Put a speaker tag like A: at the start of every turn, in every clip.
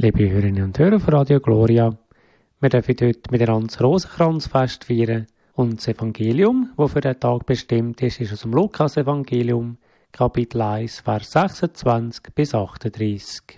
A: Liebe Hörerinnen und Hörer von Radio Gloria, wir dürfen heute miteinander das Rosenkranzfest feiern und das Evangelium, das für den Tag bestimmt ist aus dem Lukas-Evangelium, Kapitel 1, Vers 26 bis 38.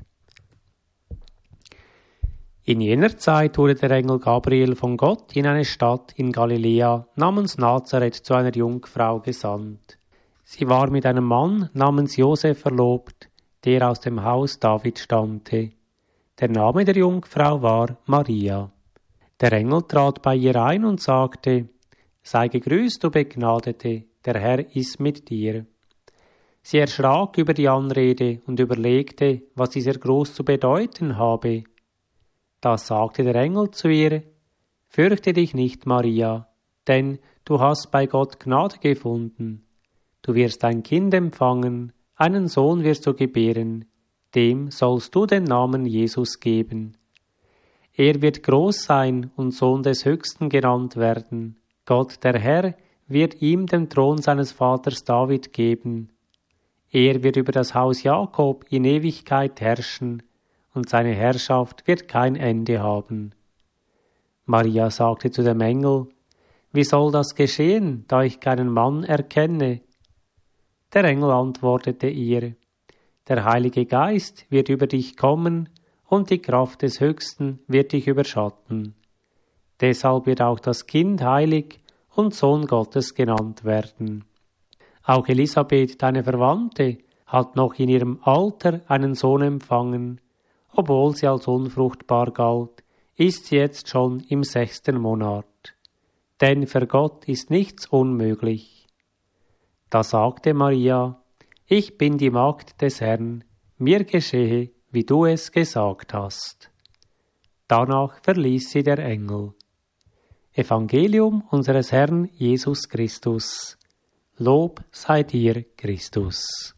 A: In jener Zeit wurde der Engel Gabriel von Gott in eine Stadt in Galiläa namens Nazareth zu einer Jungfrau gesandt. Sie war mit einem Mann namens Josef verlobt, der aus dem Haus David stammte. Der Name der Jungfrau war Maria. Der Engel trat bei ihr ein und sagte: Sei gegrüßt, du Begnadete, der Herr ist mit dir. Sie erschrak über die Anrede und überlegte, was dieser Gruß zu bedeuten habe. Da sagte der Engel zu ihr: Fürchte dich nicht, Maria, denn du hast bei Gott Gnade gefunden. Du wirst ein Kind empfangen, einen Sohn wirst du gebären, dem sollst du den Namen Jesus geben. Er wird groß sein und Sohn des Höchsten genannt werden. Gott, der Herr, wird ihm den Thron seines Vaters David geben. Er wird über das Haus Jakob in Ewigkeit herrschen, und seine Herrschaft wird kein Ende haben. Maria sagte zu dem Engel: Wie soll das geschehen, da ich keinen Mann erkenne? Der Engel antwortete ihr: Der Heilige Geist wird über dich kommen, und die Kraft des Höchsten wird dich überschatten. Deshalb wird auch das Kind heilig und Sohn Gottes genannt werden. Auch Elisabeth, deine Verwandte, hat noch in ihrem Alter einen Sohn empfangen. Obwohl sie als unfruchtbar galt, ist sie jetzt schon im 6. Monat. Denn für Gott ist nichts unmöglich. Da sagte Maria: Ich bin die Magd des Herrn, mir geschehe, wie du es gesagt hast. Danach verließ sie der Engel. Evangelium unseres Herrn Jesus Christus. Lob sei dir, Christus.